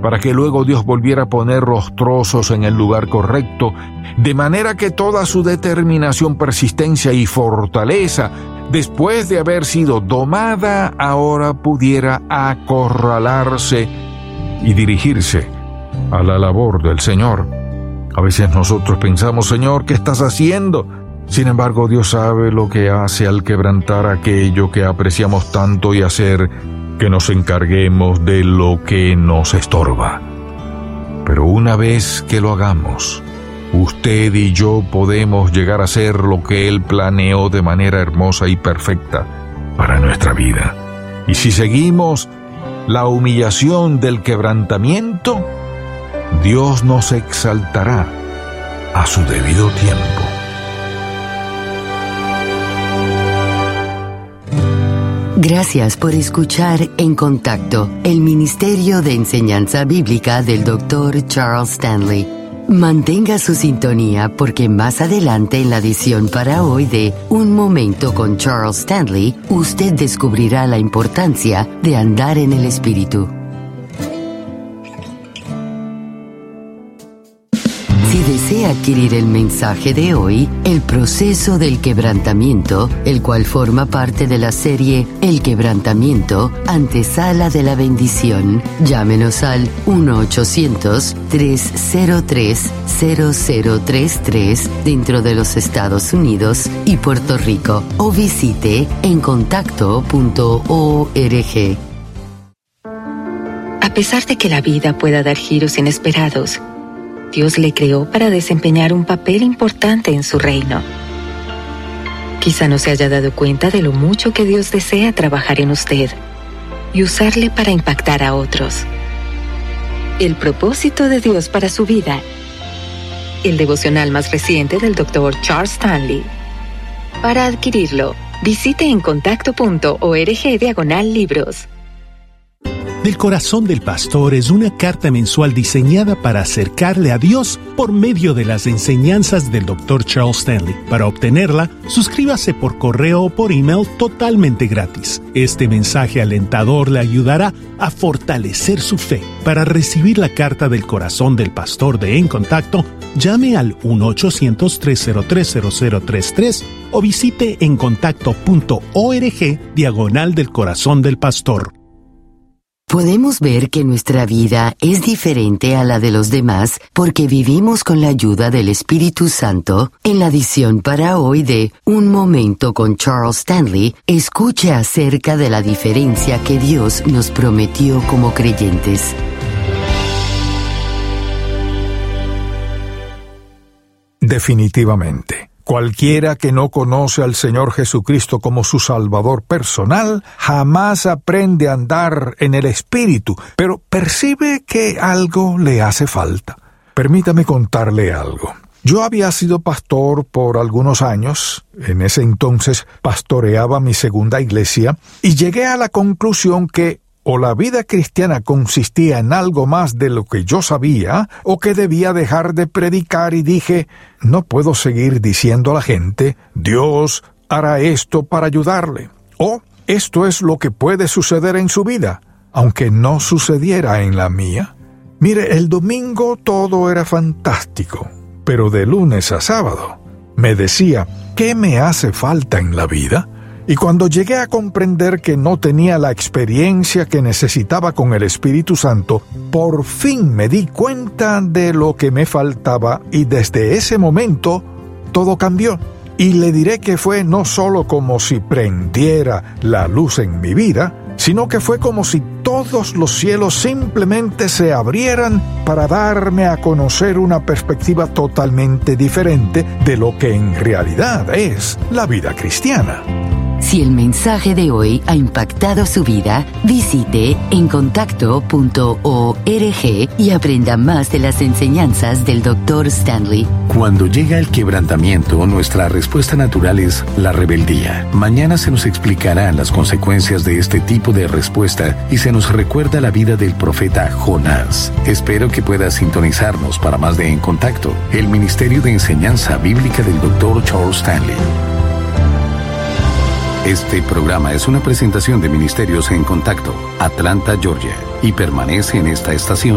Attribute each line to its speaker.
Speaker 1: para que luego Dios volviera a poner los trozos en el lugar correcto, de manera que toda su determinación, persistencia y fortaleza, después de haber sido domada, ahora pudiera acorralarse y dirigirse a la labor del Señor. A veces nosotros pensamos: Señor, ¿qué estás haciendo? Sin embargo, Dios sabe lo que hace al quebrantar aquello que apreciamos tanto y hacer que nos encarguemos de lo que nos estorba. Pero una vez que lo hagamos, usted y yo podemos llegar a ser lo que Él planeó de manera hermosa y perfecta para nuestra vida. Y si seguimos la humillación del quebrantamiento, Dios nos exaltará a su debido tiempo.
Speaker 2: Gracias por escuchar En Contacto, el Ministerio de Enseñanza Bíblica del Dr. Charles Stanley. Mantenga su sintonía porque más adelante en la edición para hoy de Un Momento con Charles Stanley, usted descubrirá la importancia de andar en el Espíritu. Si desea adquirir el mensaje de hoy, El proceso del quebrantamiento, el cual forma parte de la serie El quebrantamiento, antesala de la bendición, llámenos al 1-800-303-0033 dentro de los Estados Unidos y Puerto Rico o visite encontacto.org.
Speaker 3: A pesar de que la vida pueda dar giros inesperados, Dios le creó para desempeñar un papel importante en su reino. Quizá no se haya dado cuenta de lo mucho que Dios desea trabajar en usted y usarle para impactar a otros. El propósito de Dios para su vida. El devocional más reciente del Dr. Charles Stanley. Para adquirirlo, visite encontacto.org/libros.
Speaker 4: Del Corazón del Pastor es una carta mensual diseñada para acercarle a Dios por medio de las enseñanzas del Dr. Charles Stanley. Para obtenerla, suscríbase por correo o por email totalmente gratis. Este mensaje alentador le ayudará a fortalecer su fe. Para recibir la carta del Corazón del Pastor de En Contacto, llame al 1-800-303-0033 o visite encontacto.org/del Corazón del Pastor.
Speaker 2: Podemos ver que nuestra vida es diferente a la de los demás porque vivimos con la ayuda del Espíritu Santo. En la edición para hoy de Un Momento con Charles Stanley, escuche acerca de la diferencia que Dios nos prometió como creyentes.
Speaker 1: Definitivamente, cualquiera que no conoce al Señor Jesucristo como su Salvador personal, jamás aprende a andar en el Espíritu, pero percibe que algo le hace falta. Permítame contarle algo. Yo había sido pastor por algunos años, en ese entonces pastoreaba mi segunda iglesia, y llegué a la conclusión que o la vida cristiana consistía en algo más de lo que yo sabía, o que debía dejar de predicar, y dije: no puedo seguir diciendo a la gente, Dios hará esto para ayudarle, o esto es lo que puede suceder en su vida, aunque no sucediera en la mía. Mire, el domingo todo era fantástico, pero de lunes a sábado me decía, ¿qué me hace falta en la vida? Y cuando llegué a comprender que no tenía la experiencia que necesitaba con el Espíritu Santo, por fin me di cuenta de lo que me faltaba, y desde ese momento todo cambió. Y le diré que fue no solo como si prendiera la luz en mi vida, sino que fue como si todos los cielos simplemente se abrieran para darme a conocer una perspectiva totalmente diferente de lo que en realidad es la vida cristiana.
Speaker 2: Si el mensaje de hoy ha impactado su vida, visite encontacto.org y aprenda más de las enseñanzas del Dr. Stanley.
Speaker 5: Cuando llega el quebrantamiento, nuestra respuesta natural es la rebeldía. Mañana se nos explicarán las consecuencias de este tipo de respuesta y se nos recuerda la vida del profeta Jonás. Espero que pueda sintonizarnos para más de En Contacto, el Ministerio de Enseñanza Bíblica del Dr. Charles Stanley. Este programa es una presentación de Ministerios En Contacto, Atlanta, Georgia, y permanece en esta estación